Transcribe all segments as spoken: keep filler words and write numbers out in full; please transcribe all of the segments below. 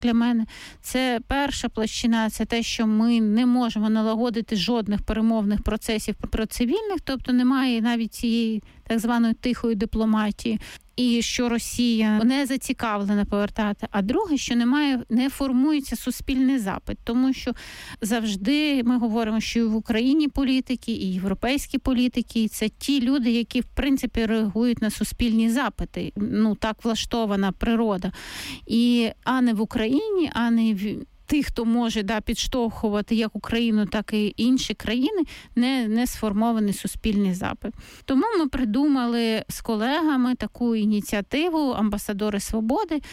Для мене це перша площина, це те, що ми не можемо налагодити жодних перемовних процесів про цивільних, тобто немає навіть цієї так званої тихої дипломатії, і що Росія не зацікавлена повертати. А друге, що немає, не формується суспільний запит, тому що завжди ми говоримо, що і в Україні політики, і європейські політики – це ті люди, які, в принципі, реагують на суспільні запити. Ну, так влаштована природа. І, а не в Україні, а не в тих, хто може да, підштовхувати як Україну, так і інші країни, не, не сформований суспільний запит. Тому ми придумали з колегами таку ініціативу «Амбасадори свободи»,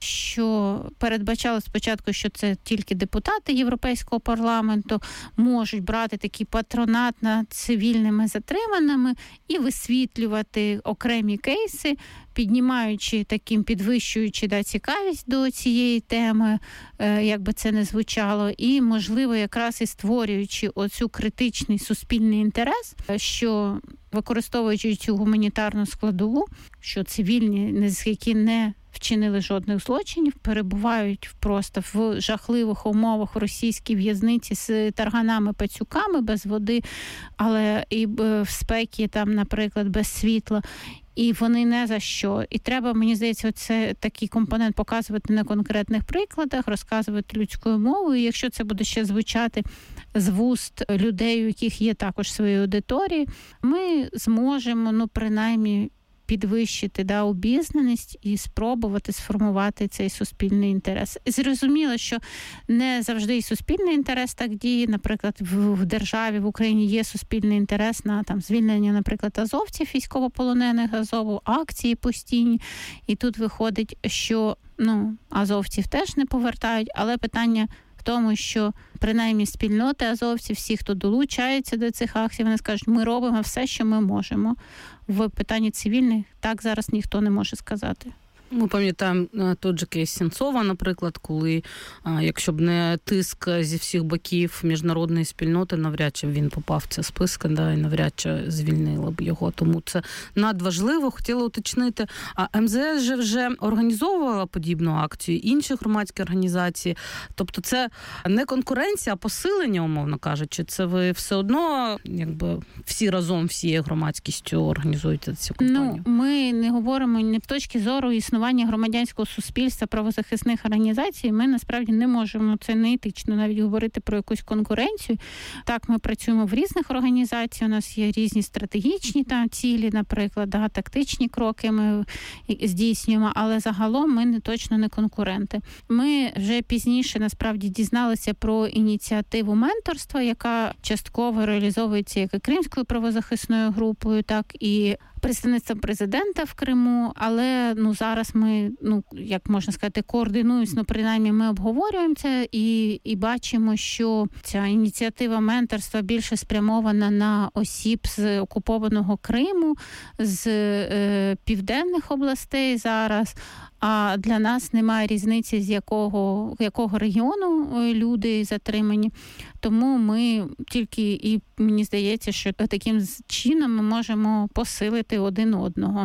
що передбачало спочатку, що це тільки депутати Європейського парламенту можуть брати такий патронат над цивільними затриманими і висвітлювати окремі кейси, піднімаючи таким, підвищуючи да, цікавість до цієї теми, е, як би це не звучало, і, можливо, якраз і створюючи оцю критичний суспільний інтерес, що, використовуючи цю гуманітарну складову, що цивільні, які не вчинили жодних злочинів, перебувають просто в жахливих умовах в російській в'язниці з тарганами, пацюками, без води, але і в спекі, там, наприклад, без світла. І вони не за що. І треба, мені здається, це такий компонент показувати на конкретних прикладах, розказувати людською мовою. І якщо це буде ще звучати з вуст людей, у яких є також свої аудиторії, ми зможемо, ну, принаймні, підвищити да, обізнаність і спробувати сформувати цей суспільний інтерес. Зрозуміло, що не завжди і суспільний інтерес так діє. Наприклад, в, в державі, в Україні є суспільний інтерес на там, звільнення, наприклад, азовців, військовополонених Азову, акції постійні. І тут виходить, що ну, азовців теж не повертають, але питання в тому, що принаймні спільноти азовців, всі, хто долучається до цих акцій, вони скажуть, ми робимо все, що ми можемо. В питанні цивільних так зараз ніхто не може сказати. Ми пам'ятаємо той же кейс Сенцова, наприклад, коли, якщо б не тиск зі всіх боків міжнародної спільноти, навряд чи він попав в ці списки, да, і навряд чи звільнили б його. Тому це надважливо. Хотіла уточнити, а ем зе ес же вже організовувала подібну акцію, інші громадські організації. Тобто це не конкуренція, а посилення, умовно кажучи. Це ви все одно, якби, всі разом, всією громадськістю організуєте цю кампанію? Ну, ми не говоримо не з точки зору існування громадянського суспільства, правозахисних організацій, ми насправді не можемо, це не етично навіть говорити про якусь конкуренцію. Так, ми працюємо в різних організаціях, у нас є різні стратегічні там цілі, наприклад, да, тактичні кроки ми здійснюємо, але загалом ми не точно не конкуренти. Ми вже пізніше насправді дізналися про ініціативу менторства, яка частково реалізовується як і Кримською правозахисною групою, так і представництвом президента в Криму, але ну зараз ми, ну як можна сказати, координуємося, ну принаймні ми обговорюємо це і, і бачимо, що ця ініціатива менторства більше спрямована на осіб з окупованого Криму, з е, південних областей зараз. А для нас немає різниці, з якого, якого регіону люди затримані. Тому ми тільки, і мені здається, що таким чином ми можемо посилити один одного.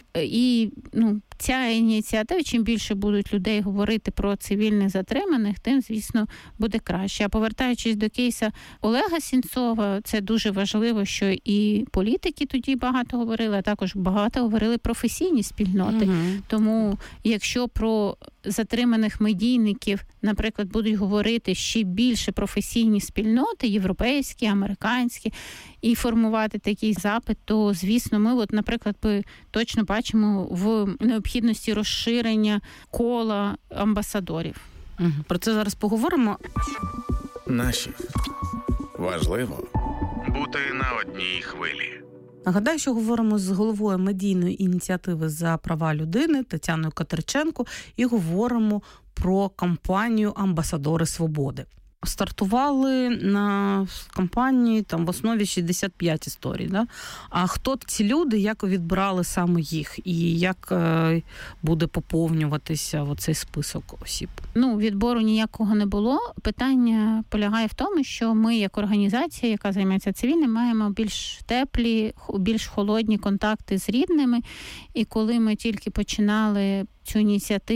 І ну, ця ініціатива, чим більше будуть людей говорити про цивільних затриманих, тим, звісно, буде краще. А повертаючись до кейса Олега Сенцова, це дуже важливо, що і політики тоді багато говорили, а також багато говорили професійні спільноти. Угу. Тому якщо про затриманих медійників, наприклад, будуть говорити ще більше професійні спільноти, європейські, американські, і формувати такий запит, то, звісно, ми, от, наприклад, точно бачимо в необхідності розширення кола амбасадорів. Угу. Про це зараз поговоримо. Наші. Важливо бути на одній хвилі. Нагадаю, що говоримо з головою медійної ініціативи за права людини Тетяною Катерченко і говоримо про кампанію «Амбасадори свободи». Стартували на кампанії там в основі шістдесят п'ять історій. Да? А хто ці люди, як відбирали саме їх і як е, буде поповнюватися оцей список осіб? Ну, відбору ніякого не було. Питання полягає в тому, що ми, як організація, яка займається цивільним, маємо більш теплі, більш холодні контакти з рідними. І коли ми тільки починали цю ініціативу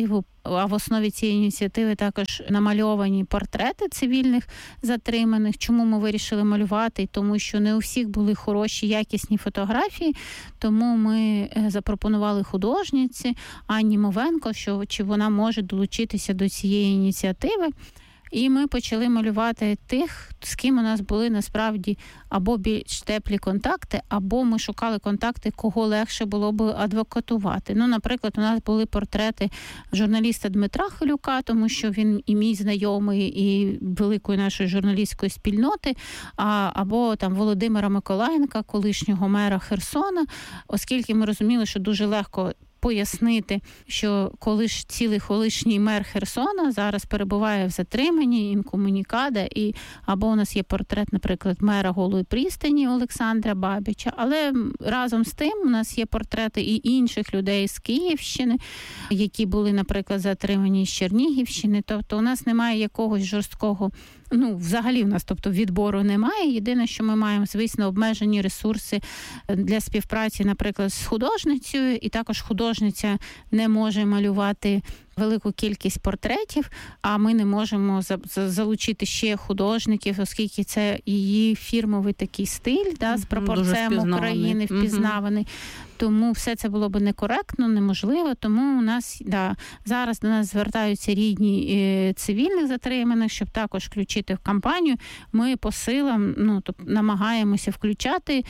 а в основі цієї ініціативи також намальовані портрети цивільних затриманих. Чому ми вирішили малювати? Тому що не у всіх були хороші, якісні фотографії, тому ми запропонували художниці Анні Мовенко, що чи вона може долучитися до цієї ініціативи. І ми почали малювати тих, з ким у нас були насправді або більш теплі контакти, або ми шукали контакти, кого легше було б адвокатувати. Ну, наприклад, у нас були портрети журналіста Дмитра Хилюка, тому що він і мій знайомий, і великої нашої журналістської спільноти, а, або там Володимира Миколаєнка, колишнього мера Херсона, оскільки ми розуміли, що дуже легко пояснити, що коли ж цілий колишній мер Херсона зараз перебуває в затриманні, інкомунікаде, і або у нас є портрет, наприклад, мера Голої пристані Олександра Бабіча, але разом з тим у нас є портрети і інших людей з Київщини, які були, наприклад, затримані з Чернігівщини. Тобто у нас немає якогось жорсткого, ну, взагалі у нас, тобто, відбору немає. Єдине, що ми маємо, звісно, обмежені ресурси для співпраці, наприклад, з художницею, і також художниця не може малювати велику кількість портретів, а ми не можемо залучити ще художників, оскільки це її фірмовий такий стиль, да, з прапорцем України впізнаваний. Угу. Тому все це було б некоректно, неможливо. Тому у нас, да, зараз до нас звертаються рідні е, цивільних затриманих, щоб також включити в кампанію. Ми по силам, ну, тобто, намагаємося включати.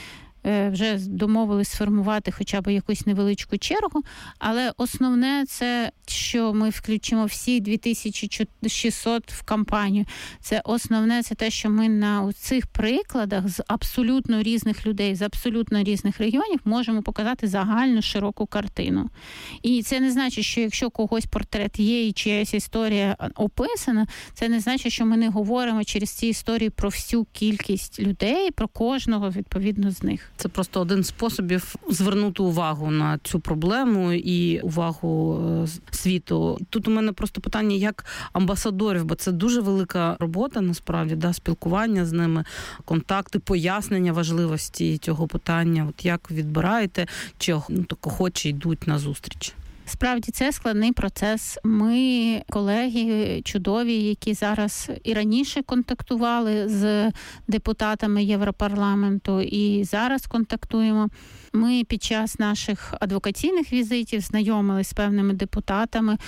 Вже домовились сформувати хоча б якусь невеличку чергу, але основне це, що ми включимо всі дві тисячі шістсот в кампанію. Це основне, це те, що ми на цих прикладах з абсолютно різних людей, з абсолютно різних регіонів можемо показати загальну широку картину. І це не значить, що якщо когось портрет є і чиясь історія описана, це не значить, що ми не говоримо через ці історії про всю кількість людей, про кожного відповідно з них. Це просто один з способів звернути увагу на цю проблему і увагу світу. Тут у мене просто питання як амбасадорів, бо це дуже велика робота, насправді, да, спілкування з ними, контакти, пояснення важливості цього питання. От як відбираєте, чи, ну, так охочі йдуть на зустріч? Справді, це складний процес. Ми, колеги чудові, які зараз і раніше контактували з депутатами Європарламенту, і зараз контактуємо. Ми під час наших адвокаційних візитів знайомились з певними депутатами,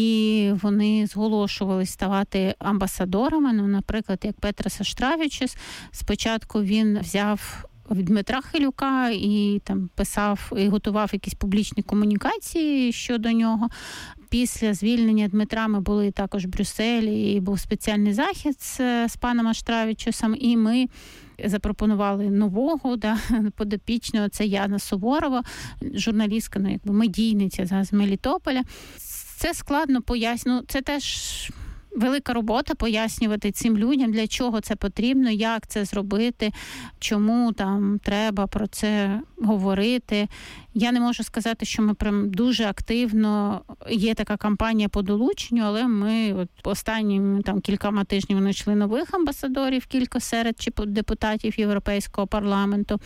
і вони зголошувались ставати амбасадорами. Ну, наприклад, як Петрас Аштравічус. Спочатку він взяв від Дмитра Хилюка і там писав і готував якісь публічні комунікації щодо нього. Після звільнення Дмитра ми були також в Брюсселі, і був спеціальний захід з, з паном Аштравічусом, і ми запропонували нового, да, подопічного, це Яна Суворова, журналістка, ну, якби медійниця з Мелітополя. Це складно пояснювати, це теж велика робота пояснювати цим людям, для чого це потрібно, як це зробити, чому там треба про це говорити. Я не можу сказати, що ми прям дуже активно, є така кампанія по долученню, але ми от останніми там кількома тижнями знайшли нових амбасадорів, кілька серед чи депутатів Європейського парламенту.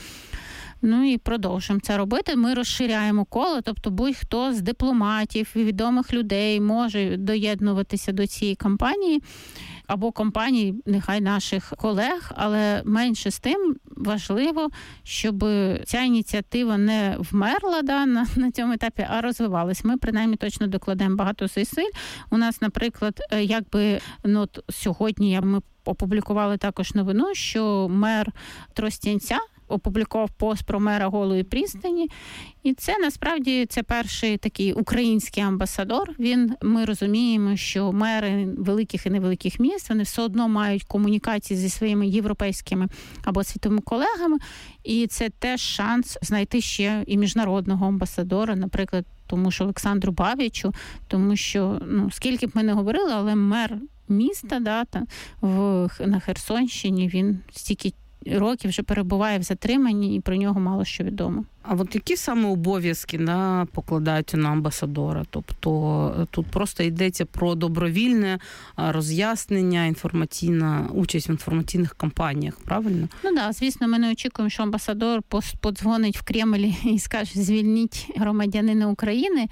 Ну і продовжуємо це робити. Ми розширяємо коло, тобто будь-хто з дипломатів і відомих людей може доєднуватися до цієї кампанії або компаній, нехай наших колег, але менше з тим важливо, щоб ця ініціатива не вмерла, да, на, на цьому етапі, а розвивалась. Ми, принаймні, точно докладемо багато зусиль. У нас, наприклад, якби, ну, от сьогодні ми опублікували також новину, що мер Тростянця опублікував пост про мера Голої пристані. І це, насправді, це перший такий український амбасадор. Він, ми розуміємо, що мери великих і невеликих міст, вони все одно мають комунікації зі своїми європейськими або світовими колегами. І це теж шанс знайти ще і міжнародного амбасадора, наприклад, тому що Олександру Бабічу, тому що, ну, скільки б ми не говорили, але мер міста, да, та, в, на Херсонщині, він стільки років вже перебуває в затриманні, і про нього мало що відомо. А от які саме обов'язки, да, покладаються на амбасадора? Тобто тут просто йдеться про добровільне роз'яснення, інформаційна участь в інформаційних кампаніях, правильно? Ну да, звісно, ми не очікуємо, що амбасадор подзвонить в Кремль і скаже «звільніть громадянина України».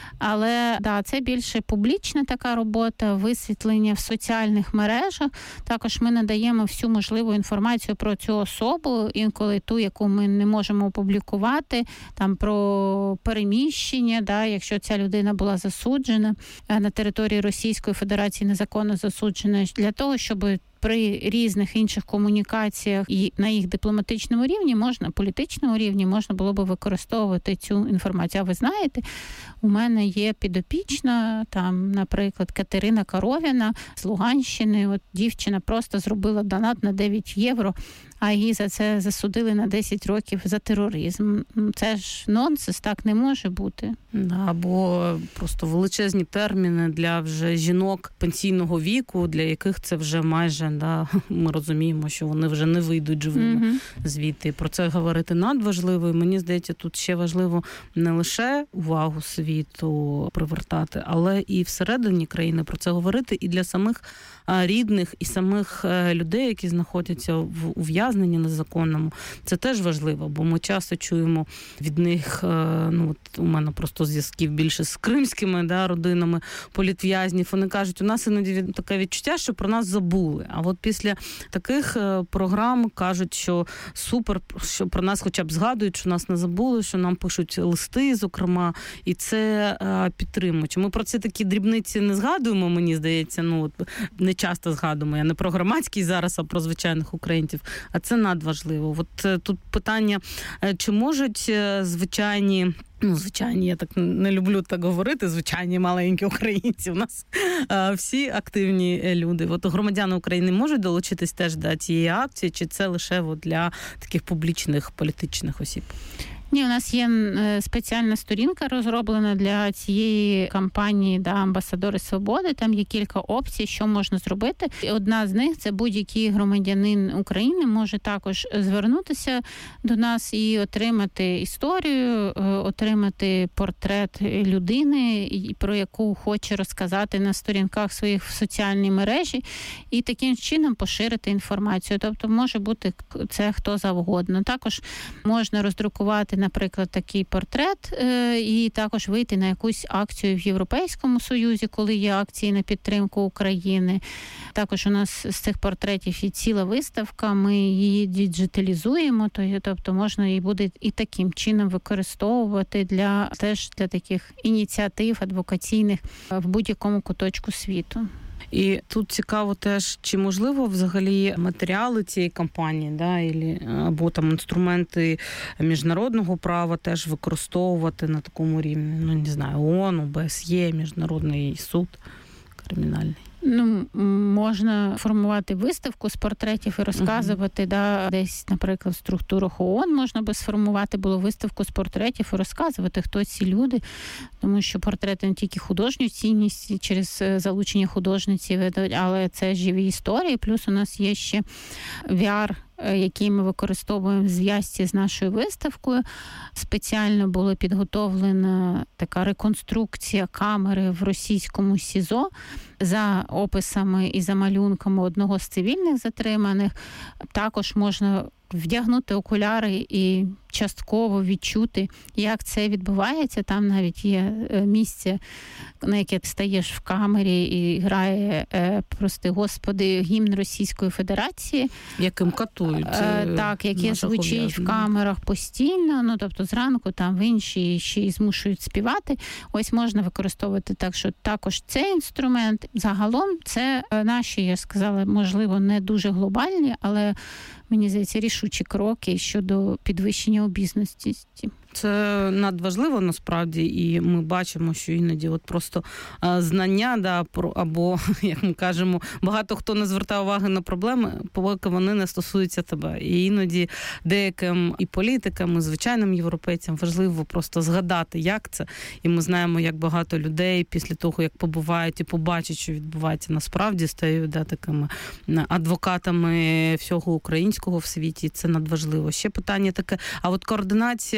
Але да, це більше публічна така робота, висвітлення в соціальних мережах. Також ми надаємо всю можливу інформацію про цю особу, інколи ту, яку ми не можемо опублікувати, там про переміщення, да, якщо ця людина була засуджена на території Російської Федерації, незаконно засуджена, для того, щоб при різних інших комунікаціях і на їх дипломатичному рівні можна, політичному рівні можна було би використовувати цю інформацію. А ви знаєте, у мене є підопічна, там, наприклад, Катерина Коровіна з Луганщини. От дівчина просто зробила донат на дев'ять євро, а її за це засудили на десять років за тероризм. Це ж нонсенс, так не може бути. Або просто величезні терміни для вже жінок пенсійного віку, для яких це вже майже, да, ми розуміємо, що вони вже не вийдуть живими mm-hmm. звідти. Про це говорити надважливо. І мені здається, тут ще важливо не лише увагу світу привертати, але і всередині країни про це говорити і для самих рідних, і самих людей, які знаходяться в ув'язненні незаконному. Це теж важливо, бо ми часто чуємо від них, ну, от у мене просто зв'язків більше з кримськими, да, родинами політв'язнів. Вони кажуть, у нас іноді таке відчуття, що про нас забули. А от після таких програм кажуть, що супер, що про нас хоча б згадують, що нас не забули, що нам пишуть листи, зокрема, і це підтримують. Ми про ці такі дрібниці не згадуємо, мені здається, ну, от, не часто згадуємо. Я не про громадський зараз, а про звичайних українців. А це надважливо. От тут питання, чи можуть звичайні, ну, звичайні, я так не люблю так говорити, звичайні маленькі українці, у нас а, всі активні люди. От громадяни України можуть долучитись теж до цієї акції, чи це лише от для таких публічних політичних осіб? Ні, у нас є спеціальна сторінка розроблена для цієї кампанії, да, «Амбасадори свободи». Там є кілька опцій, що можна зробити. І одна з них – це будь-який громадянин України може також звернутися до нас і отримати історію, отримати портрет людини, про яку хоче розказати на сторінках своїх в соціальній мережі, і таким чином поширити інформацію. Тобто може бути це хто завгодно. Також можна роздрукувати, наприклад, такий портрет і також вийти на якусь акцію в Європейському Союзі, коли є акції на підтримку України. Також у нас з цих портретів є ціла виставка, ми її діджиталізуємо, тобто можна її буде і таким чином використовувати для, теж для таких ініціатив адвокаційних в будь-якому куточку світу. І тут цікаво теж, чи можливо взагалі матеріали цієї кампанії, да, або там інструменти міжнародного права теж використовувати на такому рівні, ну, не знаю, ООН, О Б С Є, Міжнародний суд кримінальний. Ну, можна формувати виставку з портретів і розказувати, uh-huh. да, десь, наприклад, в структурах ООН можна би сформувати було виставку з портретів і розказувати, хто ці люди, тому що портрети не тільки художню цінність через залучення художниці, але це живі історії, плюс у нас є ще ві ар, який ми використовуємо в зв'язці з нашою виставкою. Спеціально була підготовлена така реконструкція камери в російському СІЗО за описами і за малюнками одного з цивільних затриманих. Також можна вдягнути окуляри і частково відчути, як це відбувається. Там навіть є місце, на яке ти стаєш в камері і грає, прости господи, гімн Російської Федерації. Яким катують. Так, яке звучить в камерах постійно, ну, тобто зранку там в інші ще й змушують співати. Ось можна використовувати так, що також цей інструмент. Загалом це наші, я сказала, можливо, не дуже глобальні, але мені здається, рішучі кроки щодо підвищення обізнаності. Це надважливо насправді, і ми бачимо, що іноді от просто знання, да, про, або, як ми кажемо, багато хто не звертає уваги на проблеми, поки вони не стосуються тебе. І іноді деяким і політикам, і звичайним європейцям важливо просто згадати, як це. І ми знаємо, як багато людей після того, як побувають і побачать, що відбувається насправді, стають, да, такими адвокатами всього українського в світі. Це надважливо. Ще питання таке, а от координація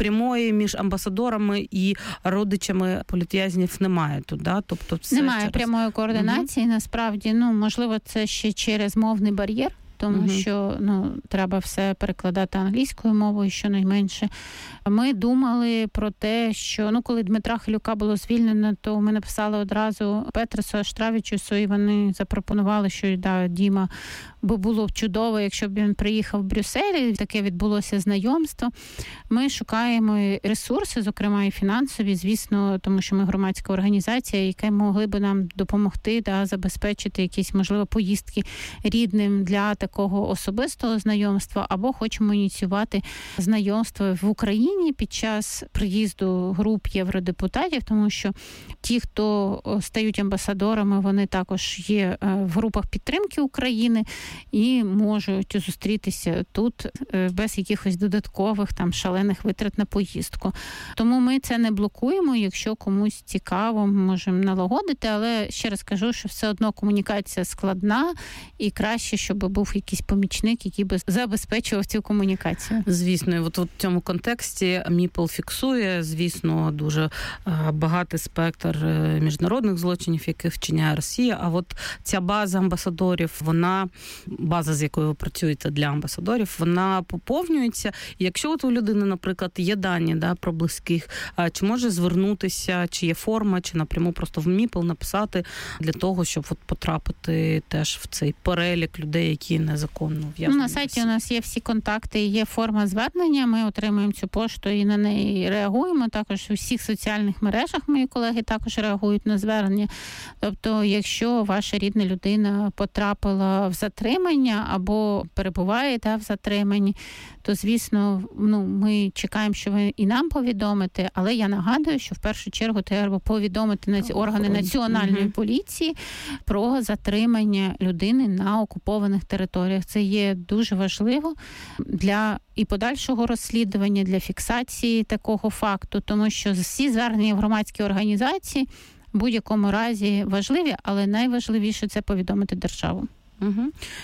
прямої між амбасадорами і родичами політв'язнів немає тут, да? Тобто все немає через... прямої координації, угу. насправді, ну, можливо, це ще через мовний бар'єр, тому угу. що ну, треба все перекладати англійською мовою, щонайменше. Ми думали про те, що ну, коли Дмитра Хилюка було звільнено, то ми написали одразу Петрасу Аштравічусу, і вони запропонували, що да, Діма, бо було б чудово, якщо б він приїхав в Брюссель, таке відбулося знайомство. Ми шукаємо ресурси, зокрема і фінансові, звісно, тому що ми громадська організація, яка могли б нам допомогти, да, забезпечити якісь, можливо, поїздки рідним для такого особистого знайомства, або хочемо ініціювати знайомство в Україні під час приїзду груп євродепутатів, тому що ті, хто стають амбасадорами, вони також є в групах підтримки України і можуть зустрітися тут без якихось додаткових там шалених витрат на поїздку. Тому ми це не блокуємо, якщо комусь цікаво, ми можемо налагодити, але ще раз кажу, що все одно комунікація складна і краще, щоб був якийсь помічник, який би забезпечував цю комунікацію. Звісно, і от в цьому контексті Міпл фіксує, звісно, дуже багатий спектр міжнародних злочинів, яких вчиняє Росія, а от ця база амбасадорів, вона, база, з якою ви працюєте для амбасадорів, вона поповнюється. І якщо от у людини, наприклад, є дані, да, про близьких, чи може звернутися, чи є форма, чи напряму просто в Міпл написати для того, щоб от потрапити теж в цей перелік людей, які незаконно в'язнені. На сайті у нас є всі контакти, є форма звернення, ми отримуємо цю пошту і на неї реагуємо. Також у всіх соціальних мережах мої колеги також реагують на звернення. Тобто, якщо ваша рідна людина потрапила в затримання або перебуває та, в затриманні, то, звісно, ну, ми чекаємо, що ви і нам повідомите, але я нагадую, що в першу чергу треба повідомити на ці органи національної угу. поліції про затримання людини на окупованих територіях. Це є дуже важливо для і подальшого розслідування, для фіксації такого факту, тому що всі звернення в громадські організації в будь-якому разі важливі, але найважливіше – це повідомити державу. Угу.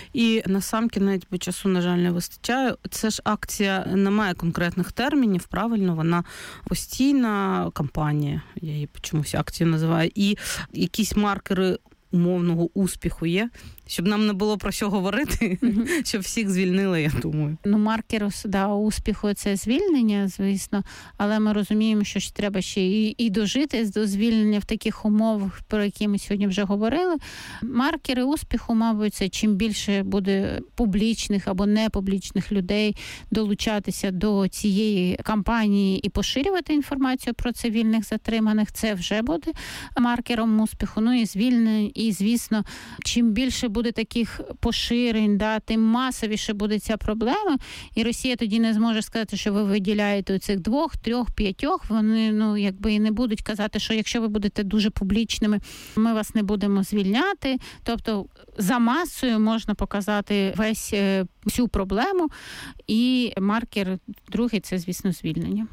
І насамкінець, бо часу, на жаль, не вистачає. Це ж акція не має конкретних термінів, правильно? Вона постійна кампанія, я її чомусь акцію називаю, і якісь маркери умовного успіху є, щоб нам не було про що говорити, mm-hmm. щоб всіх звільнили, я думаю. Ну, маркер да, успіху – це звільнення, звісно, але ми розуміємо, що ж треба ще і, і дожити до звільнення в таких умовах, про які ми сьогодні вже говорили. Маркери успіху, мабуть, це чим більше буде публічних або непублічних людей долучатися до цієї кампанії і поширювати інформацію про цивільних затриманих, це вже буде маркером успіху. Ну і звільнення, і, звісно, чим більше буде таких поширень, да, тим масовіше буде ця проблема, і Росія тоді не зможе сказати, що ви виділяєте цих двох, трьох, п'ятьох, вони, ну, якби і не будуть казати, що якщо ви будете дуже публічними, ми вас не будемо звільняти. Тобто за масою можна показати весь всю проблему, і маркер другий – це, звісно, звільнення.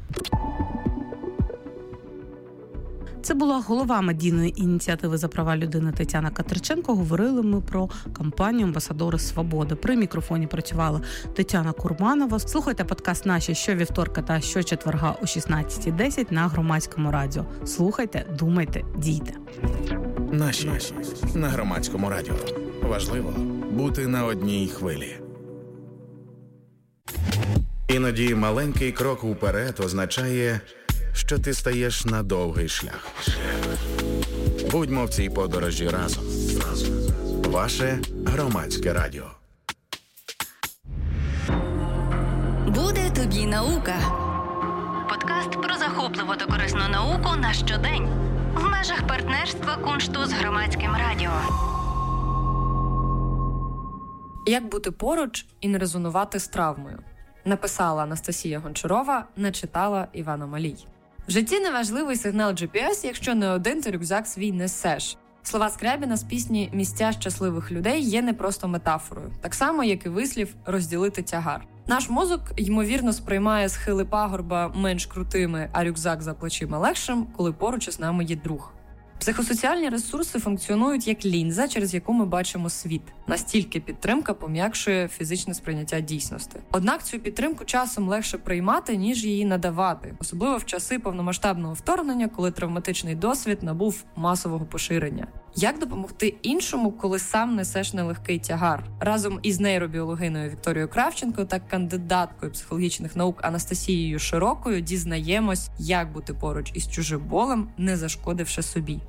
Це була голова медійної ініціативи за права людини Тетяна Катерченко. Говорили ми про кампанію «Амбасадори Свободи». При мікрофоні працювала Тетяна Курманова. Слухайте подкаст «Наші» щовівторка та щочетверга о шістнадцята десять на Громадському радіо. Слухайте, думайте, дійте. Наші на Громадському радіо. Важливо бути на одній хвилі. Іноді маленький крок уперед означає, що ти стаєш на довгий шлях. Будьмо в цій подорожі разом. Ваше Громадське радіо. Буде тобі наука. Подкаст про захопливу та корисну науку на щодень. В межах партнерства Куншту з Громадським радіо. Як бути поруч і не резонувати з травмою? Написала Анастасія Гончарова, начитала Івана Малій. В житті неважливий сигнал джі пі ес, якщо не один ти рюкзак свій несеш. Слова Скрябіна з пісні «Місця щасливих людей» є не просто метафорою. Так само, як і вислів «розділити тягар». Наш мозок, ймовірно, сприймає схили пагорба менш крутими, а рюкзак за плечима легшим, коли поруч із нами є друг. Психосоціальні ресурси функціонують як лінза, через яку ми бачимо світ. Настільки підтримка пом'якшує фізичне сприйняття дійсності. Однак цю підтримку часом легше приймати, ніж її надавати. Особливо в часи повномасштабного вторгнення, коли травматичний досвід набув масового поширення. Як допомогти іншому, коли сам несеш нелегкий тягар? Разом із нейробіологиною Вікторією Кравченко та кандидаткою психологічних наук Анастасією Широкою дізнаємось, як бути поруч із чужим болем, не зашкодивши собі.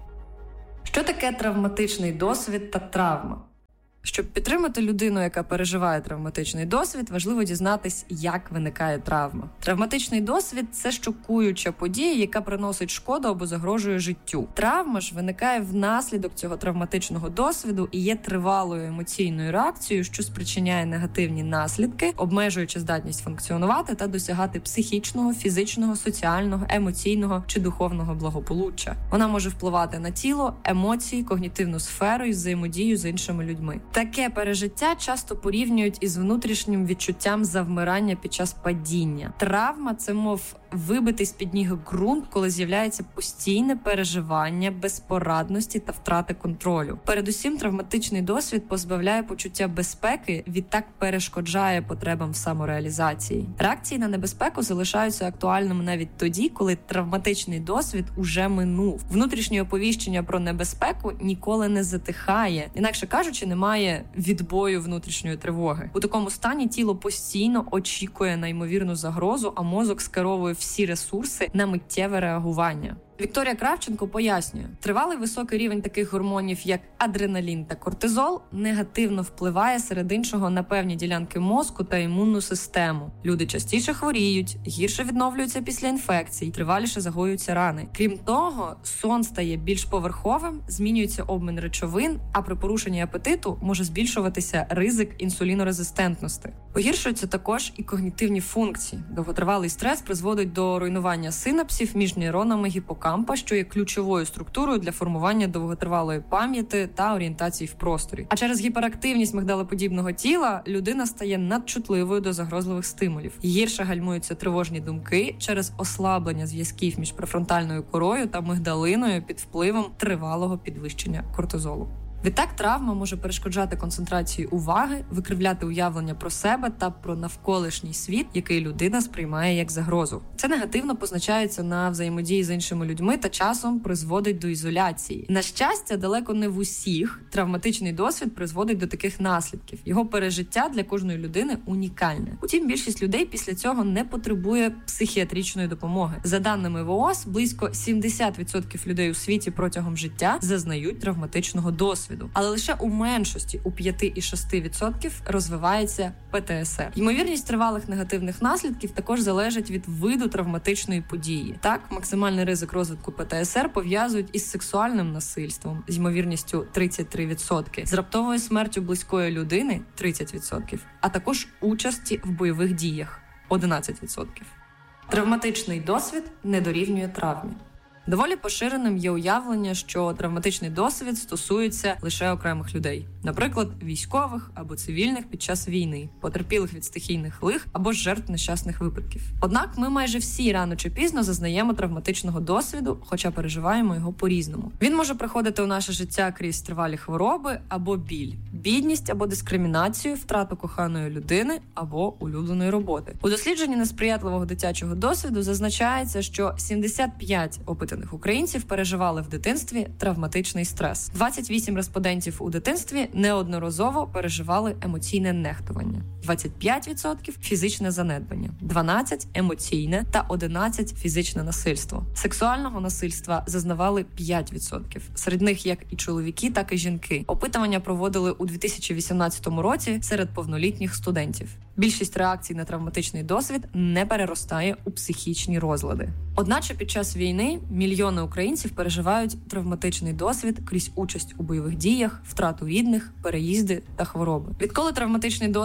Що таке травматичний досвід та травма? Щоб підтримати людину, яка переживає травматичний досвід, важливо дізнатись, як виникає травма. Травматичний досвід – це шокуюча подія, яка приносить шкоду або загрожує життю. Травма ж виникає внаслідок цього травматичного досвіду і є тривалою емоційною реакцією, що спричиняє негативні наслідки, обмежуючи здатність функціонувати та досягати психічного, фізичного, соціального, емоційного чи духовного благополуччя. Вона може впливати на тіло, емоції, когнітивну сферу і взаємодію з іншими людьми. Таке пережиття часто порівнюють із внутрішнім відчуттям завмирання під час падіння. Травма – це, мов, вибитий з-під ніг ґрунт, коли з'являється постійне переживання, безпорадності та втрати контролю. Передусім, травматичний досвід позбавляє почуття безпеки, відтак перешкоджає потребам в самореалізації. Реакції на небезпеку залишаються актуальними навіть тоді, коли травматичний досвід уже минув. Внутрішнє оповіщення про небезпеку ніколи не затихає. Інакше кажучи, немає відбою внутрішньої тривоги. У такому стані тіло постійно очікує на ймовірну загрозу, а мозок скеровує всі ресурси на миттєве реагування. Вікторія Кравченко пояснює, тривалий високий рівень таких гормонів, як адреналін та кортизол, негативно впливає серед іншого на певні ділянки мозку та імунну систему. Люди частіше хворіють, гірше відновлюються після інфекцій, триваліше загоюються рани. Крім того, сон стає більш поверховим, змінюється обмін речовин, а при порушенні апетиту може збільшуватися ризик інсулінорезистентності. Погіршуються також і когнітивні функції. Довготривалий стрес призводить до руйнування синапсів між нейронами гіпокампа, що є ключовою структурою для формування довготривалої пам'яті та орієнтації в просторі. А через гіперактивність мигдалоподібного тіла людина стає надчутливою до загрозливих стимулів. Гірше гальмуються тривожні думки через ослаблення зв'язків між префронтальною корою та мигдалиною під впливом тривалого підвищення кортизолу. Відтак травма може перешкоджати концентрації уваги, викривляти уявлення про себе та про навколишній світ, який людина сприймає як загрозу. Це негативно позначається на взаємодії з іншими людьми та часом призводить до ізоляції. На щастя, далеко не в усіх травматичний досвід призводить до таких наслідків. Його пережиття для кожної людини унікальне. Утім, більшість людей після цього не потребує психіатричної допомоги. За даними ВООЗ, близько сімдесят відсотків людей у світі протягом життя зазнають травматичного досвіду. Але лише у меншості, у п'ять-шість відсотків, розвивається пе те ес ер. Ймовірність тривалих негативних наслідків також залежить від виду травматичної події. Так, максимальний ризик розвитку пе те ес ер пов'язують із сексуальним насильством з ймовірністю тридцять три відсотки, з раптовою смертю близької людини – тридцять відсотків, а також участі в бойових діях – одинадцять відсотків. Травматичний досвід не дорівнює травмі. Доволі поширеним є уявлення, що травматичний досвід стосується лише окремих людей. Наприклад, військових або цивільних під час війни, потерпілих від стихійних лих або жертв нещасних випадків. Однак ми майже всі рано чи пізно зазнаємо травматичного досвіду, хоча переживаємо його по-різному. Він може приходити у наше життя крізь тривалі хвороби або біль, бідність або дискримінацію, втрату коханої людини або улюбленої роботи. У дослідженні несприятливого дитячого досвіду зазначається, що сімдесят п'ять опитаних українців переживали в дитинстві травматичний стрес. двадцять вісім респондентів у дитинстві неодноразово переживали емоційне нехтування. двадцять п'ять відсотків – фізичне занедбання, дванадцять відсотків – емоційне та одинадцять відсотків – фізичне насильство. Сексуального насильства зазнавали п'ять відсотків. Серед них як і чоловіки, так і жінки. Опитування проводили у дві тисячі вісімнадцятому році серед повнолітніх студентів. Більшість реакцій на травматичний досвід не переростає у психічні розлади. Одначе під час війни мільйони українців переживають травматичний досвід крізь участь у бойових діях, втрату рідних, переїзди та хвороби. Відколи травматичний досвід став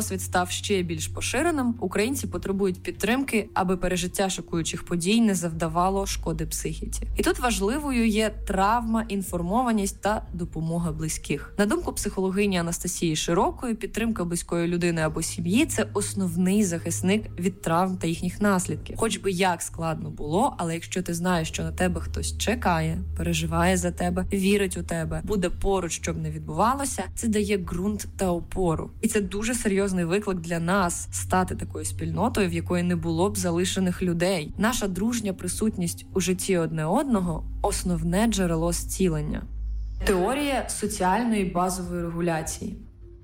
став ще більш поширеним, українці потребують підтримки, аби пережиття шокуючих подій не завдавало шкоди психіці. І тут важливою є травма, інформованість та допомога близьких. На думку психологині Анастасії Широкої, підтримка близької людини або сім'ї – це основний захисник від травм та їхніх наслідків. Хоч би як складно було, але якщо ти знаєш, що на тебе хтось чекає, переживає за тебе, вірить у тебе, буде поруч, щоб не відбувалося, це дає ґрунт та опору. І це дуже серйозний виклик для нас – стати такою спільнотою, в якої не було б залишених людей. Наша дружня присутність у житті одне одного – основне джерело зцілення. Теорія соціальної базової регуляції.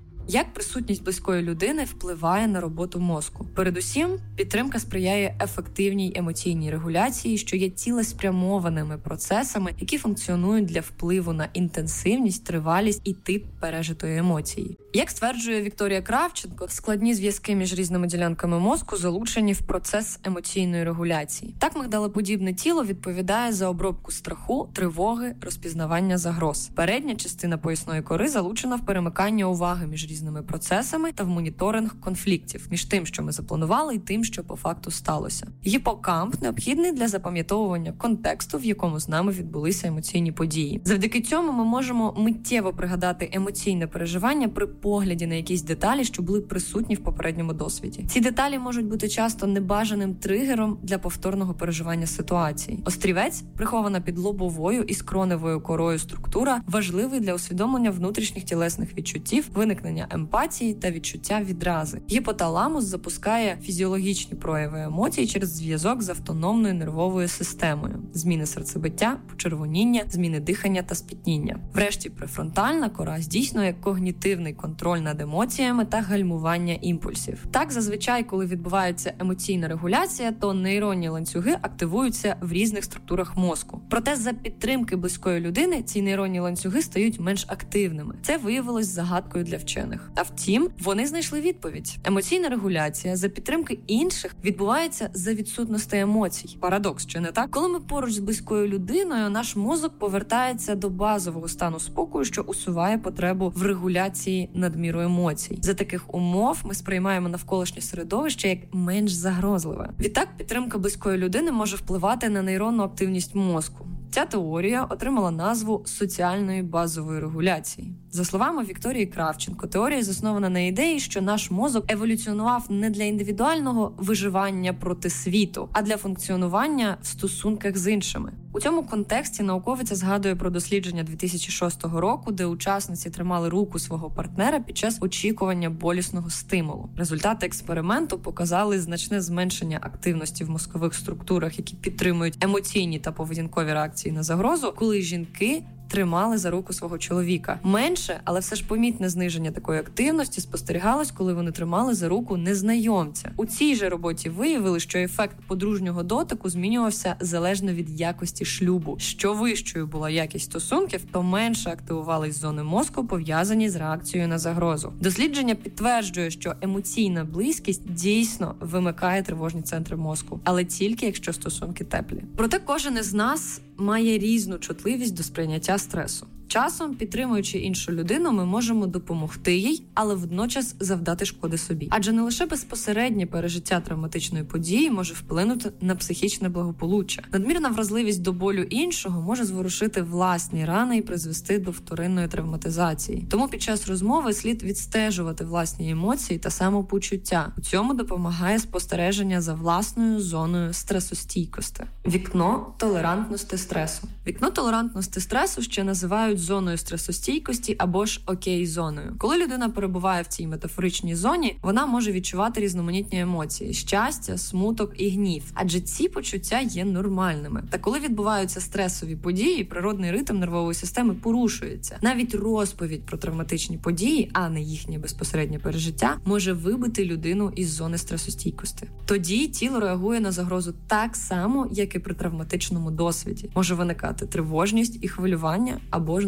Як присутність близької людини впливає на роботу мозку? Передусім, підтримка сприяє ефективній емоційній регуляції, що є цілеспрямованими процесами, які функціонують для впливу на інтенсивність, тривалість і тип пережитої емоції. Як стверджує Вікторія Кравченко, складні зв'язки між різними ділянками мозку залучені в процес емоційної регуляції. Так мигдалоподібне тіло відповідає за обробку страху, тривоги, розпізнавання загроз. Передня частина поясної кори залучена в перемикання уваги між різними процесами та в моніторинг конфліктів між тим, що ми запланували, і тим, що по факту сталося. Гіпокамп необхідний для запам'ятовування контексту, в якому з нами відбулися емоційні події. Завдяки цьому ми можемо миттєво пригадати емоційне переживання при погляді на якісь деталі, що були присутні в попередньому досвіді. Ці деталі можуть бути часто небажаним тригером для повторного переживання ситуації. Острівець, прихована під лобовою і скроневою корою структура, важливий для усвідомлення внутрішніх тілесних відчуттів, виникнення емпатії та відчуття відрази. Гіпоталамус запускає фізіологічні прояви емоцій через зв'язок з автономною нервовою системою, зміни серцебиття, почервоніння, зміни дихання та спітніння. Врешті префронтальна кора здійснює когнітивний контроль над емоціями та гальмування імпульсів. Так, зазвичай, коли відбувається емоційна регуляція, то нейронні ланцюги активуються в різних структурах мозку. Проте за підтримки близької людини ці нейронні ланцюги стають менш активними. Це виявилось загадкою для вчених. А втім, вони знайшли відповідь. Емоційна регуляція за підтримки інших відбувається за відсутності емоцій. Парадокс, чи не так? Коли ми поруч з близькою людиною, наш мозок повертається до базового стану спокою, що усуває потребу в регуляції надміру емоцій. За таких умов ми сприймаємо навколишнє середовище як менш загрозливе. Відтак, підтримка близької людини може впливати на нейронну активність мозку. Ця теорія отримала назву соціальної базової регуляції. За словами Вікторії Кравченко, теорія заснована на ідеї, що наш мозок еволюціонував не для індивідуального виживання проти світу, а для функціонування в стосунках з іншими. У цьому контексті науковиця згадує про дослідження дві тисячі шостого року, де учасниці тримали руку свого партнера під час очікування болісного стимулу. Результати експерименту показали значне зменшення активності в мозкових структурах, які підтримують емоційні та поведінкові реакції на загрозу, коли жінки тримали за руку свого чоловіка. Менше, але все ж помітне зниження такої активності спостерігалось, коли вони тримали за руку незнайомця. У цій же роботі виявили, що ефект подружнього дотику змінювався залежно від якості шлюбу. Що вищою була якість стосунків, то менше активувались зони мозку, пов'язані з реакцією на загрозу. Дослідження підтверджує, що емоційна близькість дійсно вимикає тривожні центри мозку, але тільки якщо стосунки теплі. Проте кожен із нас має різну чутливість до сприйняття стресу. Часом, підтримуючи іншу людину, ми можемо допомогти їй, але водночас завдати шкоди собі. Адже не лише безпосереднє пережиття травматичної події може вплинути на психічне благополуччя. Надмірна вразливість до болю іншого може зворушити власні рани і призвести до вторинної травматизації. Тому під час розмови слід відстежувати власні емоції та самопочуття. У цьому допомагає спостереження за власною зоною стресостійкості. Вікно толерантності стресу. Вікно толерантності стресу ще називають зоною стресостійкості або ж окей-зоною. Коли людина перебуває в цій метафоричній зоні, вона може відчувати різноманітні емоції – щастя, смуток і гнів. Адже ці почуття є нормальними. Та коли відбуваються стресові події, природний ритм нервової системи порушується. Навіть розповідь про травматичні події, а не їхнє безпосереднє пережиття, може вибити людину із зони стресостійкості. Тоді тіло реагує на загрозу так само, як і при травматичному досвіді. Може виникати тривожність і хвилювання або ж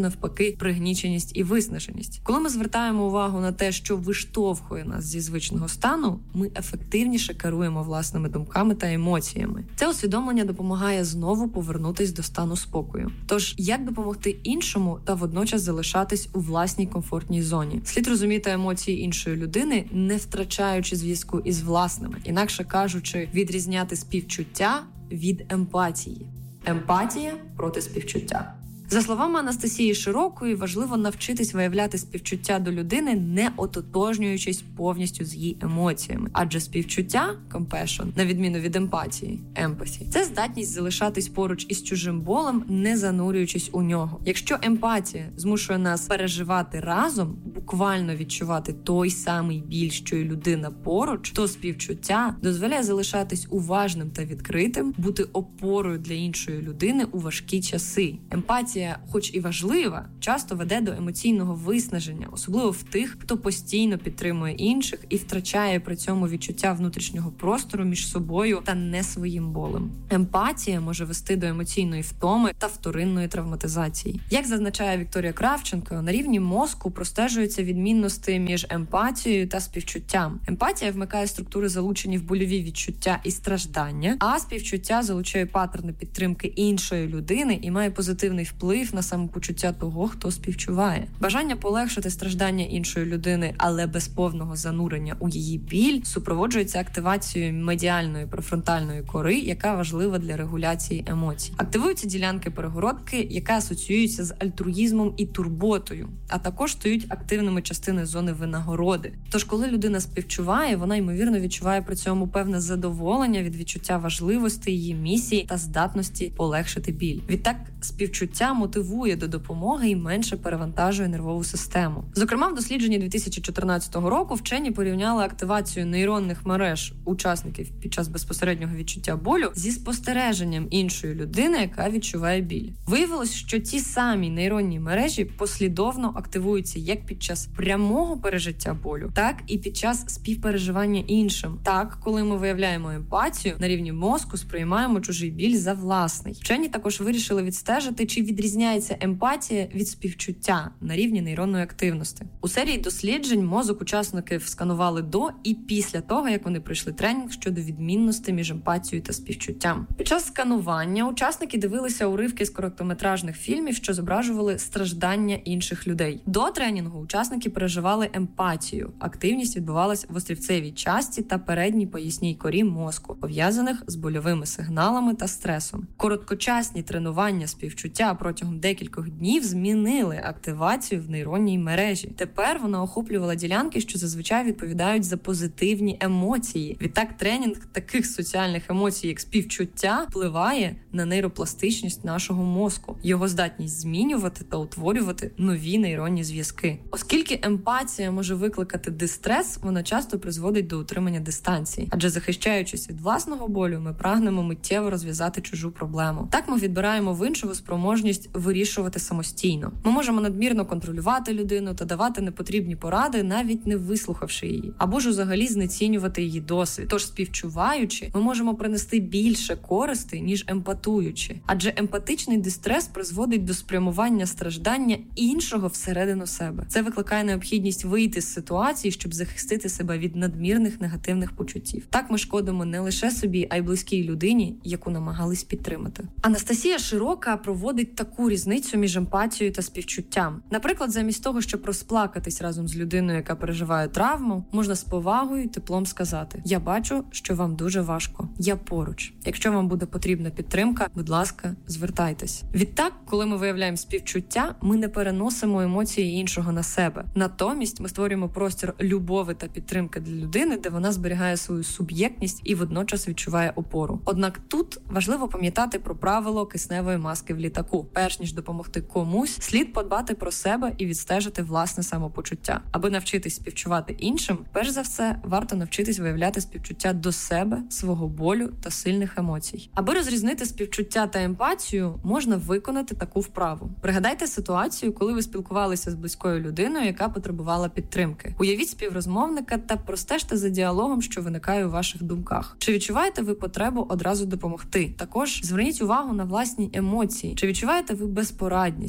навпаки пригніченість і виснаженість. Коли ми звертаємо увагу на те, що виштовхує нас зі звичного стану, ми ефективніше керуємо власними думками та емоціями. Це усвідомлення допомагає знову повернутись до стану спокою. Тож, як допомогти іншому та водночас залишатись у власній комфортній зоні? Слід розуміти емоції іншої людини, не втрачаючи зв'язку із власними. Інакше кажучи, відрізняти співчуття від емпатії. Емпатія проти співчуття. За словами Анастасії Широкої, важливо навчитись виявляти співчуття до людини, не ототожнюючись повністю з її емоціями. Адже співчуття, compassion, на відміну від емпатії, empathy, це здатність залишатись поруч із чужим болем, не занурюючись у нього. Якщо емпатія змушує нас переживати разом, буквально відчувати той самий біль, що й людина поруч, то співчуття дозволяє залишатись уважним та відкритим, бути опорою для іншої людини у важкі часи. Емпатія, хоч і важлива, часто веде до емоційного виснаження, особливо в тих, хто постійно підтримує інших і втрачає при цьому відчуття внутрішнього простору між собою та не своїм болем. Емпатія може вести до емоційної втоми та вторинної травматизації. Як зазначає Вікторія Кравченко, на рівні мозку простежуються відмінності між емпатією та співчуттям. Емпатія вмикає структури, залучені в больові відчуття і страждання, а співчуття залучає паттерни підтримки іншої людини і має позитивний вплив вплив на самопочуття того, хто співчуває. Бажання полегшити страждання іншої людини, але без повного занурення у її біль, супроводжується активацією медіальної префронтальної кори, яка важлива для регуляції емоцій. Активуються ділянки перегородки, яка асоціюється з альтруїзмом і турботою, а також стають активними частини зони винагороди. Тож, коли людина співчуває, вона, ймовірно, відчуває при цьому певне задоволення від відчуття важливості її місії та здатності полегшити біль. Відтак, співчуття мотивує до допомоги і менше перевантажує нервову систему. Зокрема, в дослідженні дві тисячі чотирнадцятого року вчені порівняли активацію нейронних мереж учасників під час безпосереднього відчуття болю зі спостереженням іншої людини, яка відчуває біль. Виявилось, що ті самі нейронні мережі послідовно активуються як під час прямого пережиття болю, так і під час співпереживання іншим. Так, коли ми виявляємо емпатію, на рівні мозку сприймаємо чужий біль за власний. Вчені також вирішили відстежити, чи відрізняється емпатія від співчуття на рівні нейронної активності. У серії досліджень мозок учасників сканували до і після того, як вони пройшли тренінг щодо відмінності між емпатією та співчуттям. Під час сканування учасники дивилися уривки з короткометражних фільмів, що зображували страждання інших людей. До тренінгу учасники переживали емпатію. Активність відбувалась в острівцевій часті та передній поясній корі мозку, пов'язаних з больовими сигналами та стресом. Короткочасні тренування співчуття протягом декількох днів змінили активацію в нейронній мережі. Тепер вона охоплювала ділянки, що зазвичай відповідають за позитивні емоції. Відтак тренінг таких соціальних емоцій, як співчуття, впливає на нейропластичність нашого мозку, його здатність змінювати та утворювати нові нейронні зв'язки. Оскільки емпатія може викликати дистрес, вона часто призводить до утримання дистанції. Адже захищаючись від власного болю, ми прагнемо миттєво розв'язати чужу проблему. Так ми відбираємо в іншого спроможність вирішувати самостійно. Ми можемо надмірно контролювати людину та давати непотрібні поради, навіть не вислухавши її. Або ж взагалі знецінювати її досвід. Тож, співчуваючи, ми можемо принести більше користі, ніж емпатуючи. Адже емпатичний дистрес призводить до спрямування страждання іншого всередину себе. Це викликає необхідність вийти з ситуації, щоб захистити себе від надмірних негативних почуттів. Так ми шкодимо не лише собі, а й близькій людині, яку намагались підтримати. Анастасія Широка проводить таку різницю між емпатією та співчуттям. Наприклад, замість того, щоб розплакатись разом з людиною, яка переживає травму, можна з повагою і теплом сказати: «Я бачу, що вам дуже важко. Я поруч. Якщо вам буде потрібна підтримка, будь ласка, звертайтесь». Відтак, коли ми виявляємо співчуття, ми не переносимо емоції іншого на себе. Натомість ми створюємо простір любові та підтримки для людини, де вона зберігає свою суб'єктність і водночас відчуває опору. Однак тут важливо пам'ятати про правило кисневої маски в літаку. Перш ніж допомогти комусь, слід подбати про себе і відстежити власне самопочуття. Аби навчитись співчувати іншим, перш за все, варто навчитись виявляти співчуття до себе, свого болю та сильних емоцій. Аби розрізнити співчуття та емпатію, можна виконати таку вправу. Пригадайте ситуацію, коли ви спілкувалися з близькою людиною, яка потребувала підтримки. Уявіть співрозмовника та простежте за діалогом, що виникає у ваших думках. Чи відчуваєте ви потребу одразу допомогти? Також зверніть увагу на власні емоції. Чи відчуваєте ви безпорадність? Адже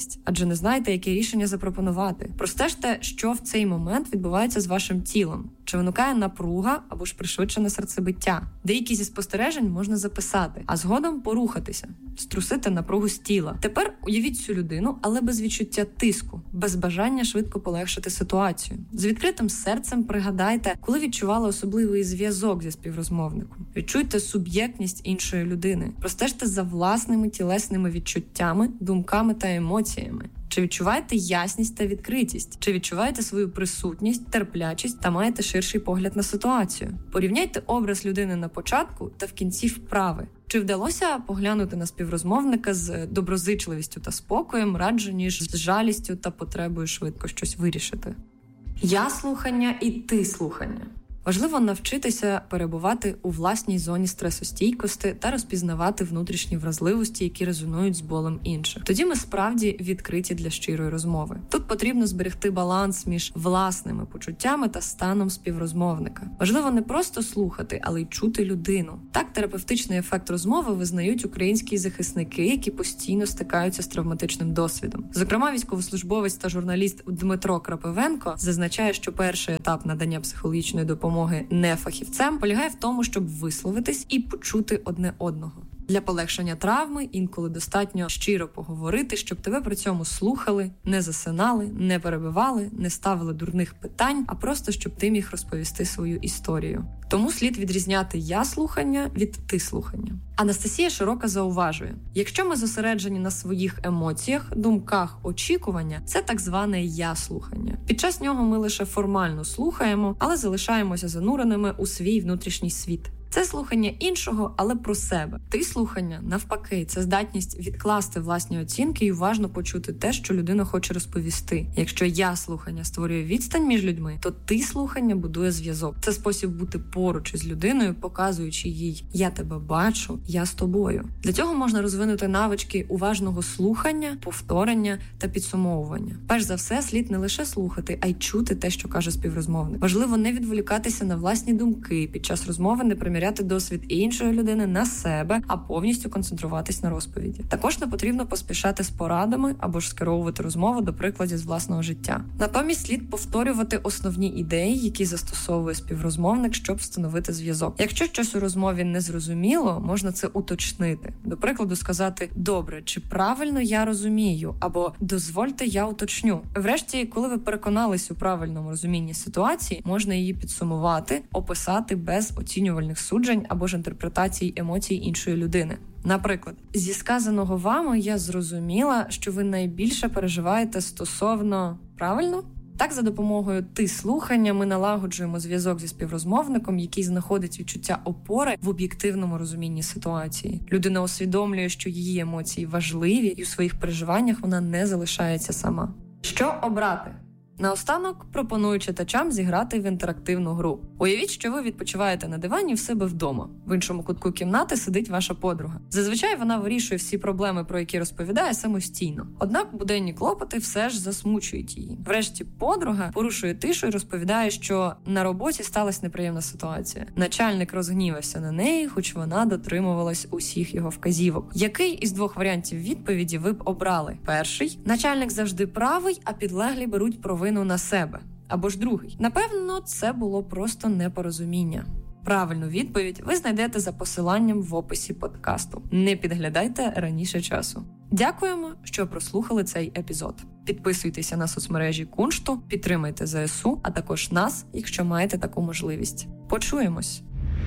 адже не знаєте, яке рішення запропонувати. Простежте, що в цей момент відбувається з вашим тілом. Чи виникає напруга або ж пришвидшене серцебиття. Деякі зі спостережень можна записати, а згодом порухатися, струсити напругу з тіла. Тепер уявіть цю людину, але без відчуття тиску, без бажання швидко полегшити ситуацію. З відкритим серцем пригадайте, коли відчували особливий зв'язок зі співрозмовником. Відчуйте суб'єктність іншої людини. Простежте за власними тілесними відчуттями, думками та емоціями. Чи відчуваєте ясність та відкритість? Чи відчуваєте свою присутність, терплячість та маєте ширший погляд на ситуацію? Порівняйте образ людини на початку та в кінці вправи. Чи вдалося поглянути на співрозмовника з доброзичливістю та спокоєм, радше ніж з жалістю та потребою швидко щось вирішити? Я-слухання і ти-слухання. Важливо навчитися перебувати у власній зоні стресостійкості та розпізнавати внутрішні вразливості, які резонують з болем інших. Тоді ми справді відкриті для щирої розмови. Тут потрібно зберегти баланс між власними почуттями та станом співрозмовника. Важливо не просто слухати, але й чути людину. Так терапевтичний ефект розмови визнають українські захисники, які постійно стикаються з травматичним досвідом. Зокрема, військовослужбовець та журналіст Дмитро Крапивенко зазначає, що перший етап надання психологічної допомоги не фахівцем полягає в тому, щоб висловитись і почути одне одного. Для полегшення травми інколи достатньо щиро поговорити, щоб тебе при цьому слухали, не засинали, не перебивали, не ставили дурних питань, а просто щоб ти міг розповісти свою історію. Тому слід відрізняти я-слухання від ти-слухання. Анастасія Широка зауважує, якщо ми зосереджені на своїх емоціях, думках, очікування, це так зване я-слухання. Під час нього ми лише формально слухаємо, але залишаємося зануреними у свій внутрішній світ. Це слухання іншого, але про себе. Ти-слухання, навпаки, це здатність відкласти власні оцінки і уважно почути те, що людина хоче розповісти. Якщо я-слухання створює відстань між людьми, то ти-слухання будує зв'язок. Це спосіб бути поруч із людиною, показуючи їй «я тебе бачу, я з тобою». Для цього можна розвинути навички уважного слухання, повторення та підсумовування. Перш за все, слід не лише слухати, а й чути те, що каже співрозмовник. Важливо не відволікатися на власні думки, під час розмови не приміряти досвід іншої людини на себе, а повністю концентруватись на розповіді. Також не потрібно поспішати з порадами або ж скеровувати розмову до прикладів з власного життя. Натомість слід повторювати основні ідеї, які застосовує співрозмовник, щоб встановити зв'язок. Якщо щось у розмові не зрозуміло, можна це уточнити. До прикладу, сказати «Добре, чи правильно я розумію?» або «Дозвольте, я уточню». Врешті, коли ви переконались у правильному розумінні ситуації, можна її підсумувати, описати без оцінювальних суджень або ж інтерпретацій емоцій іншої людини. Наприклад, зі сказаного вами я зрозуміла, що ви найбільше переживаєте стосовно правильно? Так, за допомогою ти-слухання ми налагоджуємо зв'язок зі співрозмовником, який знаходить відчуття опори в об'єктивному розумінні ситуації. Людина усвідомлює, що її емоції важливі, і у своїх переживаннях вона не залишається сама. Що обрати? Наостанок пропоную читачам зіграти в інтерактивну гру. Уявіть, що ви відпочиваєте на дивані в себе вдома. В іншому кутку кімнати сидить ваша подруга. Зазвичай вона вирішує всі проблеми, про які розповідає, самостійно. Однак буденні клопоти все ж засмучують її. Врешті подруга порушує тишу і розповідає, що на роботі сталася неприємна ситуація. Начальник розгнівався на неї, хоч вона дотримувалась усіх його вказівок. Який із двох варіантів відповіді ви б обрали? Перший – начальник завжди правий, а підлеглі беруть провину на себе. Або ж другий. Напевно, це було просто непорозуміння. Правильну відповідь ви знайдете за посиланням в описі подкасту. Не підглядайте раніше часу. Дякуємо, що прослухали цей епізод. Підписуйтеся на соцмережі Куншту, підтримайте ЗСУ, а також нас, якщо маєте таку можливість. Почуємось!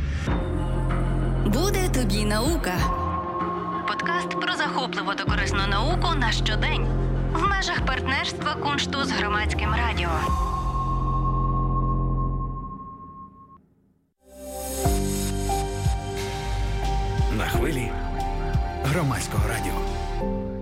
Буде тобі наука. Подкаст про захопливу та корисну науку на щодень. В межах партнерства Куншту з Громадським радіо. На хвилі Громадського радіо.